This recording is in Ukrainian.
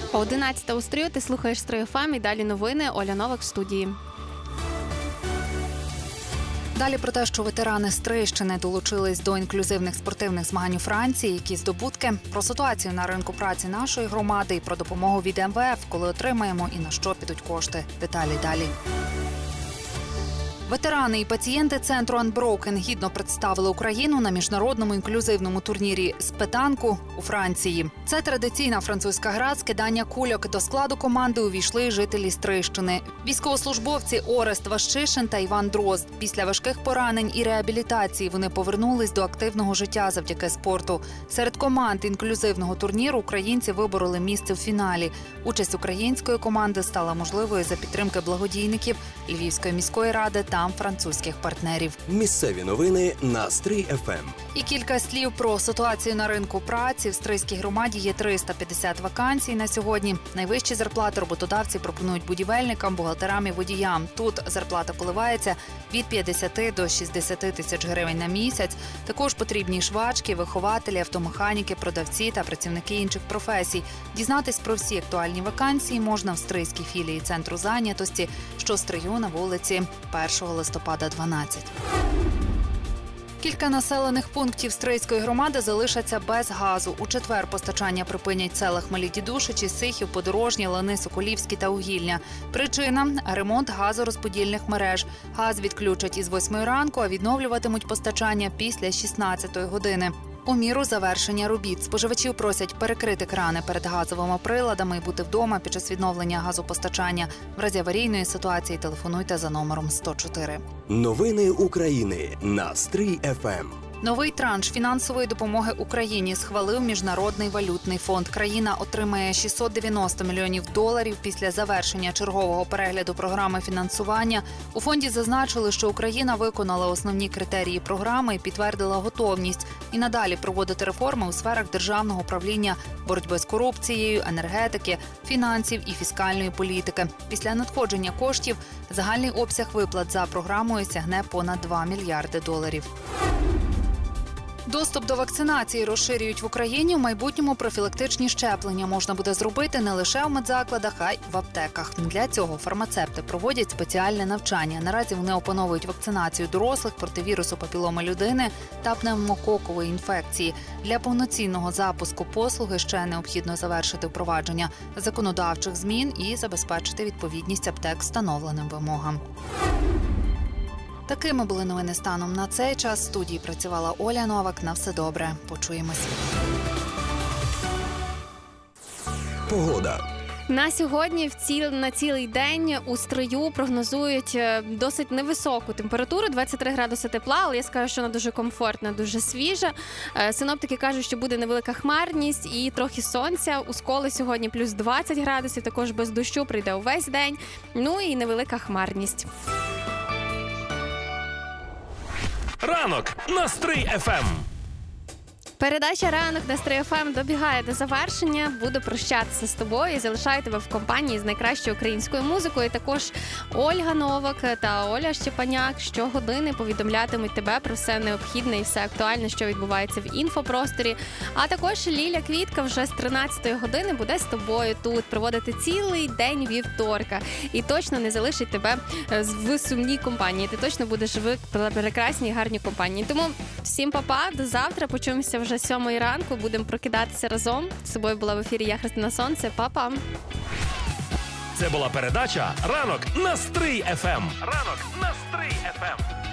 11 у Стрию, ти слухаєш Стрию ФМ і далі новини. Оля Новак в студії. Далі про те, що ветерани Стрийщини долучились до інклюзивних спортивних змагань у Франції, які здобутки, про ситуацію на ринку праці нашої громади і про допомогу від МВФ, коли отримаємо і на що підуть кошти. Деталі далі. Ветерани і пацієнти центру Unbroken гідно представили Україну на міжнародному інклюзивному турнірі з петанку у Франції. Це традиційна французька гра з кидання кульок. До складу команди увійшли жителі Стрийщини. Військовослужбовці Орест Ващишин та Іван Дрозд. Після важких поранень і реабілітації вони повернулись до активного життя завдяки спорту. Серед команд інклюзивного турніру українці вибороли місце в фіналі. Участь української команди стала можливою за підтримки благодійників, Львівської міської ради та французьких партнерів. Місцеві новини на Стрий ФМ. І кілька слів про ситуацію на ринку праці. В Стрийській громаді є 350 вакансій на сьогодні. Найвищі зарплати роботодавці пропонують будівельникам, бухгалтерам і водіям. Тут зарплата коливається від 50 до 60 тисяч гривень на місяць. Також потрібні швачки, вихователі, автомеханіки, продавці та працівники інших професій. Дізнатись про всі актуальні вакансії можна в Стрийській філії Центру зайнятості, що в Стрию на вулиці 1 листопада, 12. Кілька населених пунктів Стрийської громади залишаться без газу. У четвер постачання припинять села Хмелі Дідушичі, Сихів, Подорожнє, Лани, Соколівські та Угільня. Причина – ремонт газорозподільних мереж. Газ відключать із 8 ранку, а відновлюватимуть постачання після 16 години. У міру завершення робіт споживачів просять перекрити крани перед газовими приладами і бути вдома під час відновлення газопостачання. В разі аварійної ситуації телефонуйте за номером 104. Новини України на Стрий ФМ. Новий транш фінансової допомоги Україні схвалив Міжнародний валютний фонд. Країна отримає $690 мільйонів після завершення чергового перегляду програми фінансування. У фонді зазначили, що Україна виконала основні критерії програми і підтвердила готовність і надалі проводити реформи у сферах державного управління, боротьби з корупцією, енергетики, фінансів і фіскальної політики. Після надходження коштів загальний обсяг виплат за програмою сягне понад $2 мільярди. Доступ до вакцинації розширюють в Україні. В майбутньому профілактичні щеплення можна буде зробити не лише в медзакладах, а й в аптеках. Для цього фармацевти проводять спеціальне навчання. Наразі вони опановують вакцинацію дорослих проти вірусу папіломи людини та пневмококової інфекції. Для повноцінного запуску послуги ще необхідно завершити впровадження законодавчих змін і забезпечити відповідність аптек встановленим вимогам. Такими були новини станом на цей час. В студії працювала Оля Новак. На все добре. Почуємось. Погода. На сьогодні на цілий день у Стрию прогнозують досить невисоку температуру, 23 градуси тепла, але я скажу, що вона дуже комфортна, дуже свіжа. Синоптики кажуть, що буде невелика хмарність і трохи сонця. У Сколі сьогодні плюс 20 градусів, також без дощу, прийде увесь день. Ну і невелика хмарність. Ранок на Стрий ФМ. Передача «Ранок» на Стрий ФМ добігає до завершення. Буду прощатися з тобою і залишаю тебе в компанії з найкращою українською музикою. Також Ольга Новак та Оля Щепаняк щогодини повідомлятимуть тебе про все необхідне і все актуальне, що відбувається в інфопросторі. А також Ліля Квітка вже з 13-ї години буде з тобою тут проводити цілий день вівторка. І точно не залишить тебе в сумній компанії. Ти точно будеш в прекрасній, гарній компанії. Тому всім па-па, до завтра. Почуємося вже 7 ранку, будемо прокидатися разом. З собою була в ефірі я, Христина Сонце. Па-па! Це була передача «Ранок на Стрий ФМ». «Ранок на Стрий ФМ».